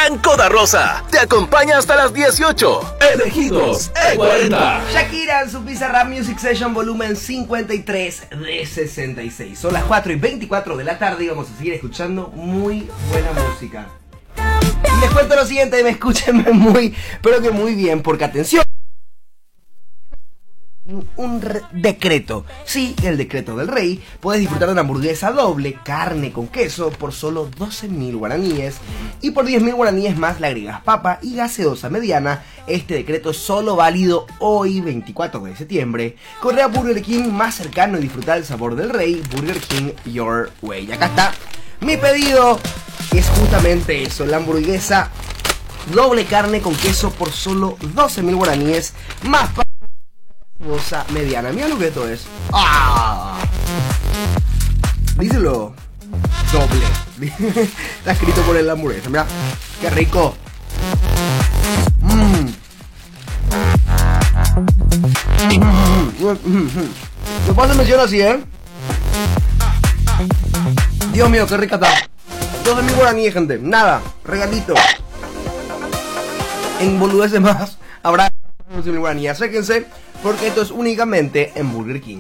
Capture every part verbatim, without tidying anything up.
Franco da Rosa te acompaña hasta las dieciocho. Elegidos E cuarenta. Shakira en su Bizarrap Music Session volumen cincuenta y tres de sesenta y seis. Son las cuatro y veinticuatro de la tarde y vamos a seguir escuchando muy buena música. Y les cuento lo siguiente, me escúchenme muy, pero que muy bien, porque atención. Un re- decreto, sí, el decreto del rey. Puedes disfrutar de una hamburguesa doble, carne con queso, por solo doce mil guaraníes. Y por diez mil guaraníes más le agregas papa y gaseosa mediana. Este decreto es solo válido hoy, veinticuatro de septiembre. Corre a Burger King más cercano y disfrutar el sabor del rey. Burger King Your Way. Y acá está mi pedido, que es justamente eso, la hamburguesa doble carne con queso por solo doce mil guaraníes más papa gaseosa mediana. Mira lo que esto es. ¡Ah! Díselo. Doble. Está escrito por el hamburguesa. Mira. Qué rico. Mmm. No pasa mención así, ¿eh? Dios mío, qué rica está. doce mil guaraníes, gente. Nada. Regalito. En boludeces más habrá doce mil guaraníes. Acérquense, porque esto es únicamente en Burger King.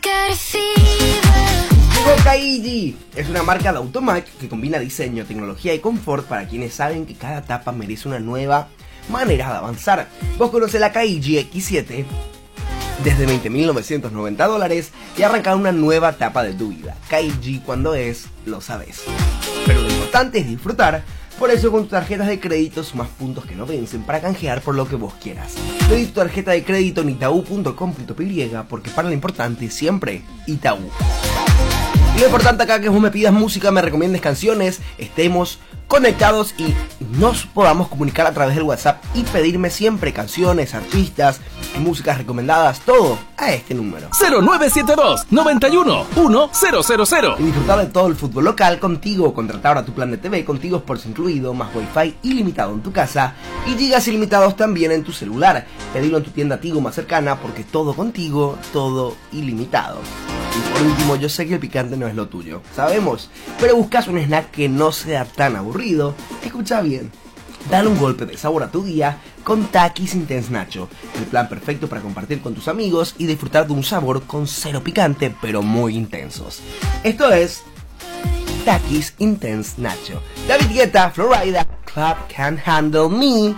Llegó Kaiji. Es una marca de Automac que combina diseño, tecnología y confort para quienes saben que cada etapa merece una nueva manera de avanzar. Vos conocés la Kaiji equis siete desde veinte mil novecientos noventa dólares y arrancar una nueva etapa de tu vida. Kaiji, cuando es, lo sabes. Pero lo importante es disfrutar. Por eso con tus tarjetas de crédito sumas puntos que no vencen para canjear por lo que vos quieras. Pedí tu tarjeta de crédito en itaú punto com punto py, porque para lo importante siempre Itaú. Y lo importante acá que vos me pidas música, me recomiendes canciones, estemos conectados y nos podamos comunicar a través del WhatsApp y pedirme siempre canciones, artistas, músicas recomendadas, todo a este número cero nueve siete dos, noventa y uno, uno cero cero cero. Y disfrutar de todo el fútbol local contigo. Contratar ahora tu plan de T V contigo Sports incluido, más wifi ilimitado en tu casa y gigas ilimitados también en tu celular. Pedilo en tu tienda Tigo más cercana, porque todo contigo, todo ilimitado. Y por último, yo sé que el picante no es lo tuyo, sabemos, pero buscas un snack que no sea tan aburrido. Escucha bien, dale un golpe de sabor a tu día con Takis Intense Nacho, el plan perfecto para compartir con tus amigos y disfrutar de un sabor con cero picante pero muy intensos. Esto es Takis Intense Nacho. David Guetta, Florida, Club Can't Handle Me.